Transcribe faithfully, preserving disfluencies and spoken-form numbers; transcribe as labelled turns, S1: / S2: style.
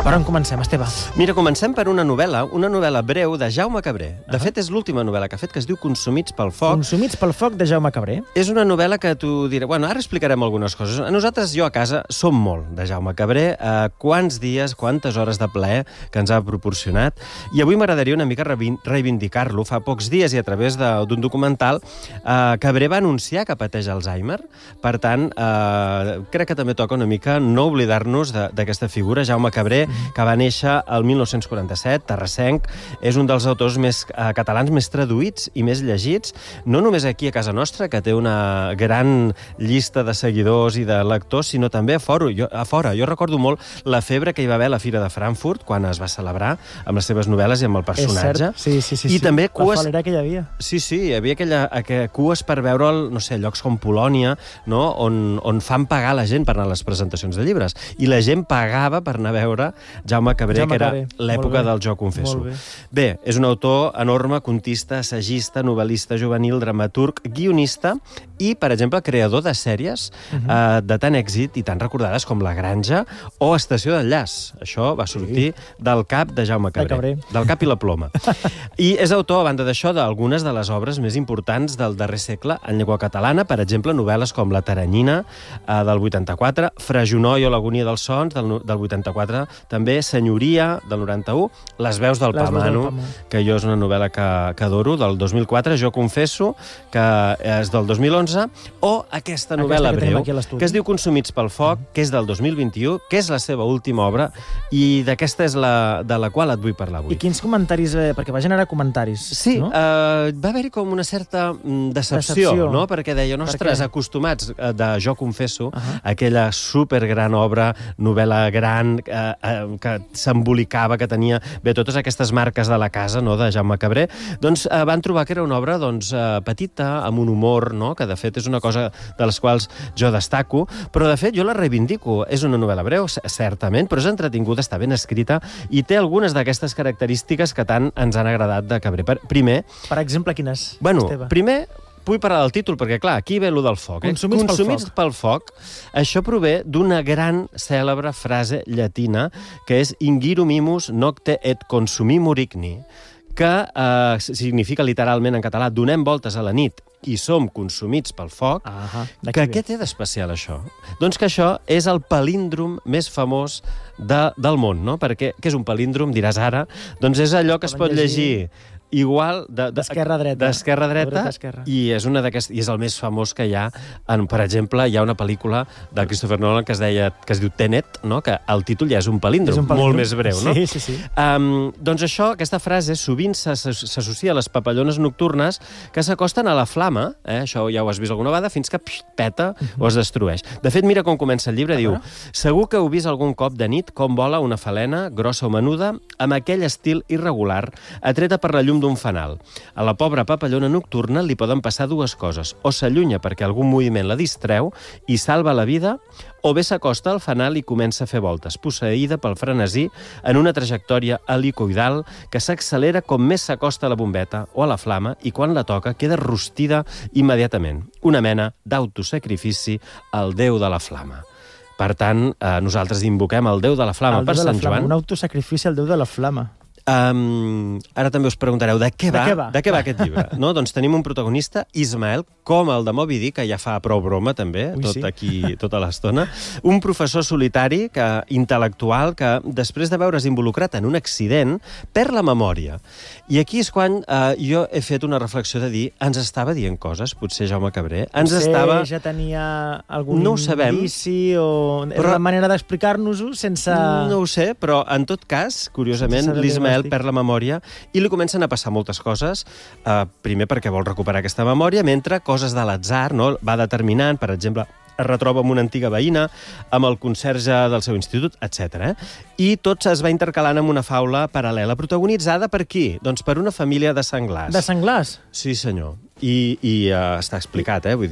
S1: Per on comencem, Esteve?
S2: Mira, comencem per una novel·la, una novel·la breu de Jaume Cabré. De fet, és l'última novel·la que ha fet, que es diu Consumits pel foc.
S1: Consumits pel foc de Jaume Cabré.
S2: És una novel·la que tu diràs... Bueno, ara explicarem algunes coses. A nosaltres, jo a casa, som molt de Jaume Cabré. Eh, quants dies, quantes hores de plaer que ens ha proporcionat. I avui m'agradaria una mica reivindicar-lo. Fa pocs dies i a través d'un documental, eh, Cabré va anunciar que pateix Alzheimer. Per tant, eh, crec que també toca una mica no oblidar-nos d'aquesta figura. Jaume Cabré, que va néixer el mil nou-cents quaranta-set, terrassenc, és un dels autors més eh, catalans més traduïts i més llegits, no només aquí a casa nostra, que té una gran llista de seguidors i de lectors, sinó també a fora. Jo, a fora. Jo recordo molt la febre que hi va haver a la Fira de Frankfurt, quan es va celebrar amb les seves novel·les i amb el personatge.
S1: És cert, sí, sí, sí.
S2: I
S1: sí.
S2: també cues...
S1: La falera que hi havia.
S2: Sí, sí, hi havia aquella, aquella cues per veure'l, no sé, llocs com Polònia, no? on, on fan pagar la gent per anar a les presentacions de llibres. I la gent pagava per anar a veure Jaume Cabré, Jaume que era l'època del Jo confesso.
S1: Bé.
S2: bé, és un autor enorme, contista, assagista, novel·lista juvenil, dramaturg, guionista i, per exemple, creador de sèries uh -huh. eh, de tant èxit i tan recordades com La Granja o Estació d'Enllaç. Això va sortir sí. del cap de Jaume Cabré.
S1: De Cabré.
S2: Del cap i la ploma. I és autor, a banda d'això, d'algunes de les obres més importants del darrer segle en llengua catalana, per exemple, novel·les com La Teranyina, eh, del vuitanta-quatre, Fra Junoi o L'agonia dels sons, del, del vuitanta-quatre, també Senyoria, del noranta-u, Les veus del Pamano, que jo és una novel·la que, que adoro, del dos mil quatre, Jo confesso, que és del dos mil onze, o aquesta novel·la
S1: aquesta que
S2: breu, que es diu Consumits pel foc, que és del dos mil vint-i-u, que és la seva última obra, i d'aquesta és la de la qual et vull parlar avui.
S1: I quins comentaris, eh, perquè va generar comentaris,
S2: sí,
S1: no?
S2: eh, va haver-hi com una certa mm, decepció, decepció, no? Perquè deia, ostres, acostumats de Jo confesso, uh -huh. aquella supergran obra, novel·la gran, eh, eh, que s'embolicava, que tenia bé totes aquestes marques de la casa, no?, de Jaume Cabré, doncs eh, van trobar que era una obra doncs, eh, petita, amb un humor, no?, que de fet és una cosa de les quals jo destaco, però de fet jo la reivindico. És una novel·la breu, certament, però és entretinguda, està ben escrita i té algunes d'aquestes característiques que tant ens han agradat de Cabré. Per, primer...
S1: Per exemple, quines,
S2: bueno,
S1: Esteve?
S2: Primer... Vull parlar del títol, perquè, clar, aquí ve lo del foc. Eh?
S1: Consumits,
S2: Consumits
S1: pel,
S2: pel foc. Això prové d'una gran cèlebre frase llatina, que és Ingiru mimus nocte et consumimur igni, que eh, significa literalment en català donem voltes a la nit i som consumits pel foc.
S1: Ah,
S2: que què té d'especial, això? Doncs que això és el palíndrom més famós de, del món, no? Perquè, què és un palíndrom, diràs ara? Doncs és allò que es pot llegir igual
S1: d'esquerra a dreta,
S2: d'esquerra a dreta,
S1: esquerra.
S2: i és una d'aquestes, i és el més famós que hi ha. En, per exemple, hi ha una pel·lícula de Christopher Nolan que es deia que es diu Tenet, no? Que el títol ja és un palíndrom, és un palíndrom molt més breu, no?
S1: Sí, sí, sí.
S2: Um, doncs això, aquesta frase sovint s'associa a les papallones nocturnes que s'acosten a la flama, eh? Això ja ho has vist alguna vegada, fins que psh, peta uh -huh. o es destrueix. De fet, mira com comença el llibre, ah, diu: segur que heu vist algun cop de nit com vola una falena, grossa o menuda, amb aquell estil irregular, atreta per la llum d'un fanal. A la pobra papallona nocturna li poden passar dues coses: o s'allunya perquè algun moviment la distreu i salva la vida, o bé s'acosta al fanal i comença a fer voltes, posseïda pel frenesí en una trajectòria helicoidal que s'accelera com més s'acosta a la bombeta o a la flama i quan la toca queda rostida immediatament. Una mena d'autosacrifici al déu de la flama. Per tant, eh, nosaltres invoquem el déu de la flama per Sant Joan.
S1: Un autosacrifici al déu de la flama.
S2: Um, ara també us preguntareu de què va,
S1: de què va?
S2: De què va aquest llibre, no? Doncs tenim un protagonista, Ismael, com el de Moby Dick, que ja fa prou broma també,
S1: Ui,
S2: tot
S1: sí.
S2: aquí, tota l'estona, un professor solitari, que, intel·lectual, que després de veure's involucrat en un accident, perd la memòria. I aquí és quan eh, jo he fet una reflexió de dir, ens estava dient coses, potser Jaume Cabré, ens
S1: potser
S2: estava...
S1: ja tenia algun
S2: no ho sabem,
S1: indici o... Però... Era la manera d'explicar-nos-ho sense...
S2: No ho sé, però en tot cas, curiosament, l'Ismael perd la memòria i li comencen a passar moltes coses, eh, primer perquè vol recuperar aquesta memòria, mentre coses de l'atzar, no? Va determinant, per exemple, es retroba amb una antiga veïna, amb el conserge del seu institut, etcètera. Eh? I tot es va intercalant amb una faula paral·lela, protagonitzada per qui? Doncs per una família de senglars.
S1: De senglars?
S2: Sí, senyor. I, i uh, està explicat, eh? Vull